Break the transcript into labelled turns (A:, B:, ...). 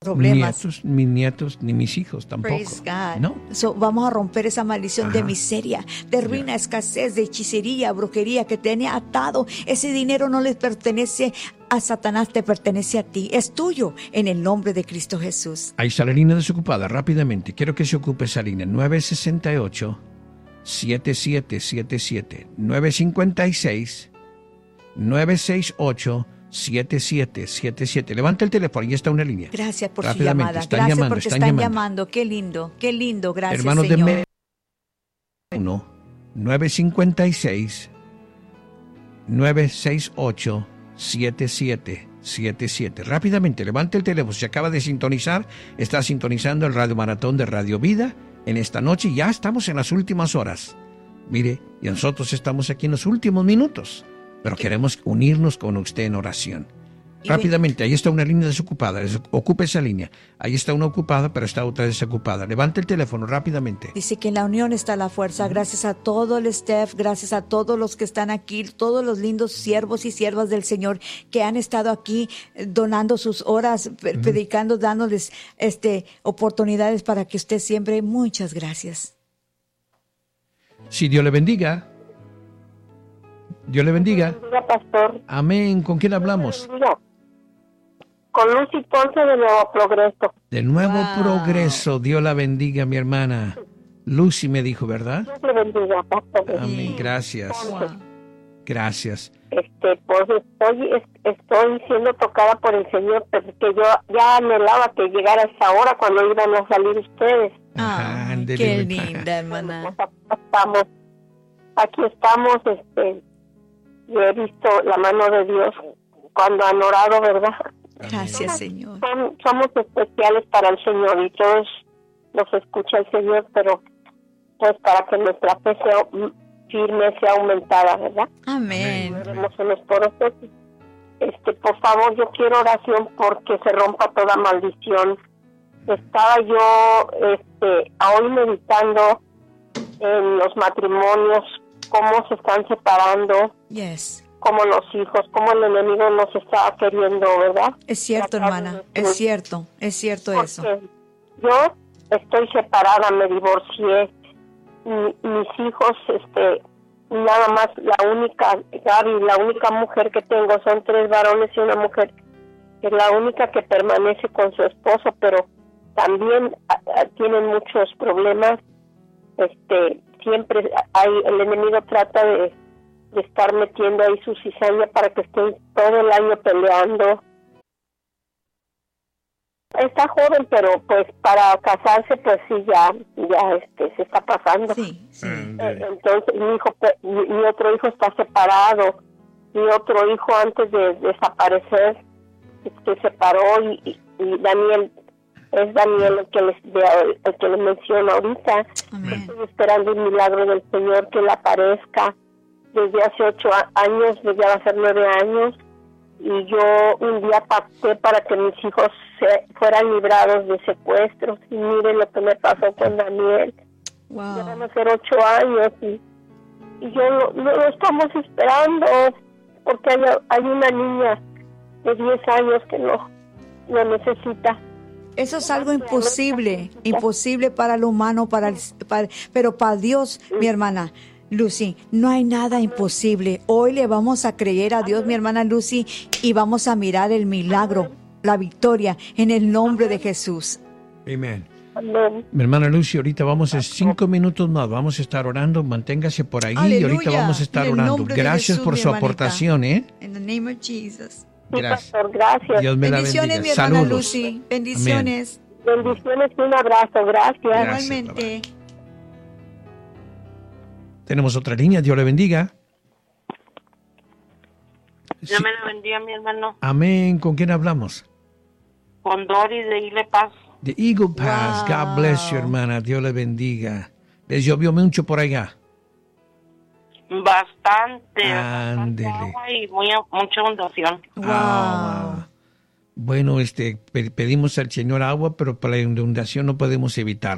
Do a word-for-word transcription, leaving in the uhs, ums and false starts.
A: problemas.
B: Nietos, mis nietos, ni mis hijos tampoco.
A: Praise God.
B: ¿No?
A: So, vamos a romper esa maldición
B: Ajá.
A: de miseria, de ruina,
B: Yeah.
A: escasez, de hechicería, brujería que te tiene atado. Ese dinero no le pertenece a Satanás, te pertenece a ti. Es tuyo en el nombre de Cristo Jesús.
B: Ahí está la línea desocupada, rápidamente. Quiero que se ocupe esa línea. nueve seis ocho, siete siete siete siete. nueve cinco seis, nueve seis ocho, siete siete siete siete. Levanta el teléfono, ahí está una línea.
A: Gracias por su
B: Rápidamente,
A: llamada.
B: están
A: Gracias
B: llamando,
A: porque
B: están
A: están
B: llamando.
A: llamando. Qué lindo, qué lindo. Gracias,
B: Hermanos,
A: Señor.
B: denme uno, nueve cinco seis, nueve seis ocho, siete siete siete siete. Rápidamente, levante el teléfono. Se acaba de sintonizar. Está sintonizando el Radio Maratón de Radio Vida. En esta noche ya estamos en las últimas horas. Mire, y nosotros estamos aquí en los últimos minutos, pero queremos unirnos con usted en oración. Rápidamente, ahí está una línea desocupada. Ocupe esa línea. Ahí está una ocupada, pero está otra desocupada. Levante el teléfono rápidamente.
A: Dice que en la unión está la fuerza. Gracias a todo el staff, gracias a todos los que están aquí, todos los lindos siervos y siervas del Señor que han estado aquí eh, donando sus horas, uh-huh. predicando, dándoles este, oportunidades para que usted siembre. Muchas gracias.
B: Sí, Dios le bendiga. Dios le bendiga.
C: Dios le bendiga, pastor.
B: Amén. ¿Con quién hablamos?
C: Con Lucy Ponce de Nuevo Progreso.
B: De Nuevo
A: Wow.
B: Progreso. Dios la bendiga, mi hermana. Lucy me dijo, ¿verdad?
C: Dios le bendiga, pastor.
B: Amén. Gracias.
A: Wow.
B: Gracias.
C: Este, pues estoy, estoy siendo tocada por el Señor, porque yo ya anhelaba que llegara esa hora cuando iban a salir ustedes.
B: Ajá,
A: Ay,
B: ándele.
A: qué linda, hermana.
C: Pues aquí estamos, aquí estamos, este, y he visto la mano de Dios cuando han orado, ¿verdad?
A: Gracias, Señor.
C: Son- somos especiales para el Señor y todos nos escucha el Señor, pero pues para que nuestra fe sea firme, sea aumentada, ¿verdad?
A: Amén.
C: Oremos unos por otros. Este, por favor, yo quiero oración porque se rompa toda maldición. Estaba yo este, hoy meditando en los matrimonios, cómo se están separando,
A: Yes.
C: como los hijos, cómo el enemigo nos está queriendo, ¿verdad?
A: Es cierto,
C: Tratar
A: hermana.
C: de
A: Es
C: destruir.
A: cierto. Es cierto eso.
C: Porque yo estoy separada, me divorcié, Mi- mis hijos, este, nada más la única, Gaby, la única mujer que tengo, son tres varones y una mujer, que es la única que permanece con su esposo, pero también a, a, tienen muchos problemas, este, siempre hay, el enemigo trata de, de estar metiendo ahí su cizaña para que estén todo el año peleando. Está joven, pero pues para casarse, pues sí, ya, ya este, se está pasando.
A: Sí, sí.
C: Eh, Entonces mi hijo, pe- mi, mi otro hijo está separado, mi otro hijo antes de desaparecer se separó y, y, y Daniel es Daniel el que les de- el que les menciono ahorita.
A: Amén.
C: Estoy esperando un milagro del Señor que le aparezca desde hace ocho a- años, ya va a ser nueve años, y yo un día pacté para que mis hijos se, fueran librados de secuestros, y miren lo que me pasó con Daniel. Ya van
A: Wow.
C: a ser ocho años y, y yo no, no lo estamos esperando porque hay, hay una niña de diez años que no lo necesita.
A: Eso es algo imposible, imposible para el humano, para el, para- pero para Dios, mi hermana Lucy, no hay nada imposible. Hoy le vamos a creer a Dios, mi hermana Lucy, y vamos a mirar el milagro, la victoria, en el nombre de Jesús.
B: Amén.
C: Amén.
B: Mi hermana Lucy, ahorita vamos en cinco minutos más, vamos a estar orando, manténgase por ahí y
A: Aleluya.
B: ahorita vamos a estar
A: En el
B: orando.
A: nombre de
B: Gracias
A: Jesús,
B: por
A: mi
B: su
A: hermanita.
B: aportación, ¿eh?
A: In the name of Jesus.
C: Sí,
B: Gracias.
C: pastor, gracias.
B: Dios me la
A: Bendiciones,
B: bendiga.
A: mi hermana
B: Saludos.
A: Lucy. Bendiciones.
C: Bendiciones y un abrazo, gracias.
B: Gracias.
A: Igualmente.
B: Tenemos otra línea, Dios le bendiga.
D: Dios
B: Sí.
D: me la bendiga, mi hermano.
B: Amén. ¿Con quién hablamos?
D: Con Doris de Ile Paz.
B: De Eagle Pass.
A: Wow.
B: God bless you, hermana. Dios le bendiga. ¿Les llovió mucho por allá?
D: Bastante.
B: Ándele.
D: bastante agua y muy, mucha inundación.
A: Wow.
B: Ah, wow. Bueno, este, pe- pedimos al Señor agua, pero para la inundación no podemos evitar.